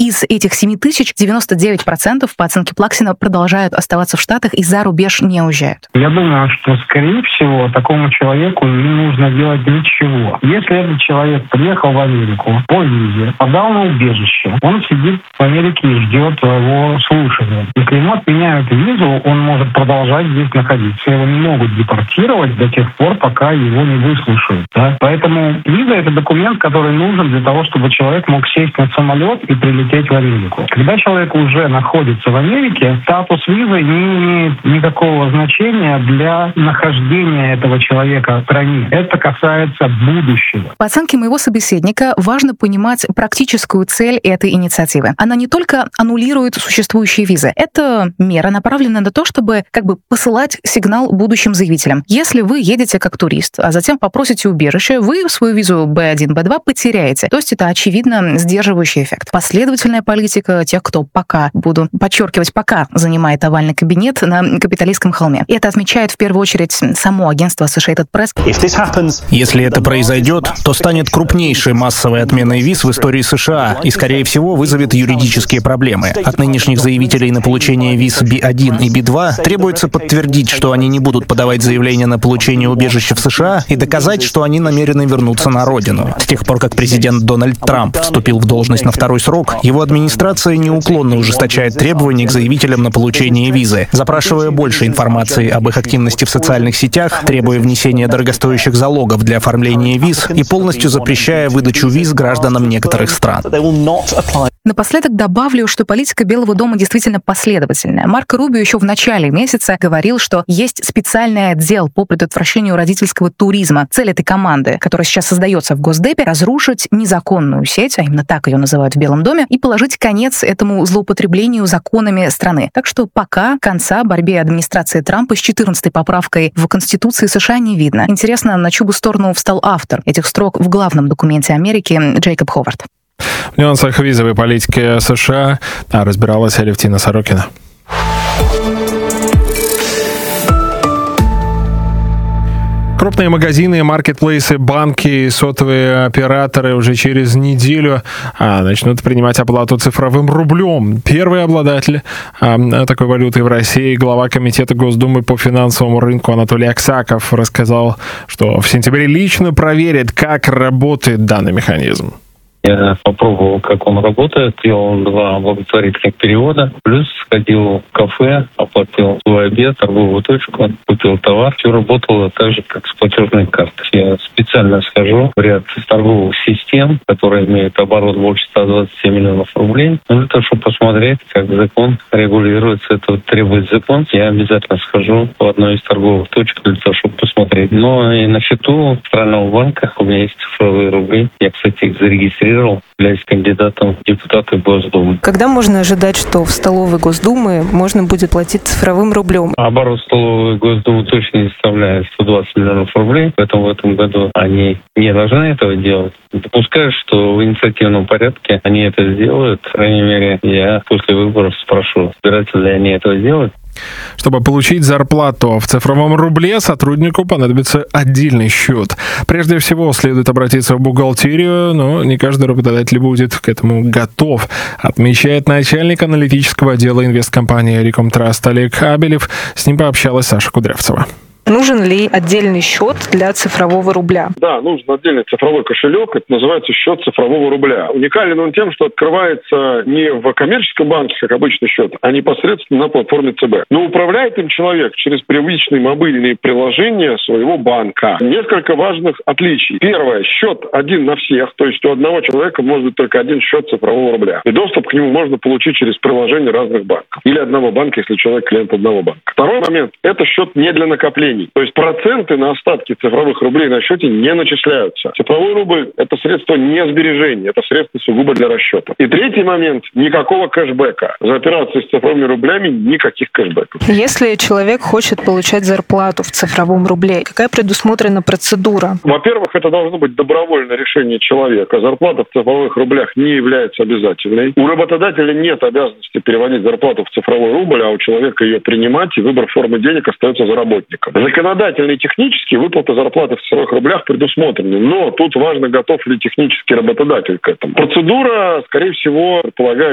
из этих 7 тысяч 99% по оценке Плаксина продолжают оставаться в Штатах и за рубеж не уезжают. Я думаю, что, скорее всего, такому человеку не нужно делать ничего. Если этот человек приехал в Америку по визе, подал на убежище, он сидит в Америке и ждет его слушания. Если ему отменяют визу, он может продолжать здесь находиться. Его не могут депортировать до тех пор, пока его не выслушают. Да? Поэтому виза — это документ, который нужен для того, чтобы человек мог сесть на самолет и прилететь в Америку. Когда человек уже находится в Америке, статус визы не имеет никакого значения для нахождения этого человека в стране. Это касается будущего. По оценке моего собеседника, важно понимать практическую цель этой инициативы. Она не только аннулирует существующие визы. Это мера, направленная на то, чтобы посылать сигнал будущим заявителям. Если вы едете как турист, а затем попросите убежище, вы свою визу B1, B2 потеряете. То есть это, очевидно, сдерживающий эффект. Последовательная политика тех, кто пока занимает овальный кабинет на Капитолийском холме. И это отмечает в первую очередь само агентство Associated Press. Если это произойдет, то станет крупнейшей массовой отменой виз в истории США и, скорее всего, вызовет юридические проблемы. От нынешних заявителей на получение виз B1 и B2 требуется подтвердить, что они не будут подавать заявление на получение убежища в США и доказать, что они намерены вернуться на родину. С тех пор, как президент Дональд Трамп вступил в должность на второй срок, его администрация неуклонно ужесточает требования к заявителям на получение визы, запрашивая больше информации об их активности в социальных сетях, требуя внесения дорогостоящих залогов для оформления виз и полностью запрещая выдачу виз гражданам некоторых стран. Напоследок добавлю, что политика Белого дома действительно последовательная. Марко Рубио еще в начале месяца говорил, что есть специальный отдел по предотвращению родительского туризма. Цель этой команды, которая сейчас создается в Госдепе, разрушить незаконную сеть, а именно так ее называют в Белом доме, и положить конец этому злоупотреблению законами страны. Так что пока конца борьбе администрации Трампа с 14-й поправкой в Конституции США не видно. Интересно, на чью бы сторону встал автор этих строк в главном документе Америки Джейкоб Ховард. В нюансах визовой политики США разбиралась Алевтина Сорокина. Крупные магазины, маркетплейсы, банки и сотовые операторы уже через неделю начнут принимать оплату цифровым рублем. Первый обладатель такой валюты в России, глава Комитета Госдумы по финансовому рынку Анатолий Аксаков, рассказал, что в сентябре лично проверит, как работает данный механизм. Я попробовал, как он работает, делал 2 благотворительных перевода, плюс сходил в кафе, оплатил свой обед, торговую точку, купил товар. Все работало так же, как с платежной картой. Я специально схожу в ряд торговых систем, которые имеют оборот больше 127 миллионов рублей. Для того, чтобы посмотреть, как закон регулируется, это требует закон. Я обязательно схожу в одной из торговых точек для того, чтобы посмотреть. Но и на счету Центрального банка у меня есть цифровые рубли. Я, кстати, их зарегистрировал, являюсь кандидатом в депутаты Госдумы. Когда можно ожидать, что в столовой Госдумы можно будет платить цифровым рублем? Оборот столовой Госдумы точно не составляет 120 миллионов рублей, поэтому в этом году они не должны этого делать. Допускаю, что в инициативном порядке они это сделают. По крайней мере, я после выборов спрошу, собираются ли они это сделать. Чтобы получить зарплату в цифровом рубле, сотруднику понадобится отдельный счет. Прежде всего, следует обратиться в бухгалтерию, но не каждый работодатель будет к этому готов, отмечает начальник аналитического отдела инвесткомпании «Рикомтраст» Олег Абелев. С ним пообщалась Саша Кудрявцева. Нужен ли отдельный счет для цифрового рубля? Да, нужен отдельный цифровой кошелек. Это называется счет цифрового рубля. Уникален он тем, что открывается не в коммерческом банке, как обычный счет, а непосредственно на платформе ЦБ. Но управляет им человек через привычные мобильные приложения своего банка. Несколько важных отличий. Первое. Счет один на всех. То есть у одного человека может быть только один счет цифрового рубля. И доступ к нему можно получить через приложение разных банков. Или одного банка, если человек клиент одного банка. Второй момент. Это счет не для накоплений. То есть проценты на остатки цифровых рублей на счете не начисляются. Цифровой рубль – это средство не сбережения, это средство сугубо для расчета. И третий момент – никакого кэшбэка. За операции с цифровыми рублями никаких кэшбэков. Если человек хочет получать зарплату в цифровом рубле, какая предусмотрена процедура? Во-первых, это должно быть добровольное решение человека. Зарплата в цифровых рублях не является обязательной. У работодателя нет обязанности переводить зарплату в цифровой рубль, а у человека ее принимать, и выбор формы денег остается за работником. Законодательно и технически выплата зарплаты в цифровых рублях предусмотрены, но тут важно, готов ли технический работодатель к этому. Процедура, скорее всего, предполагает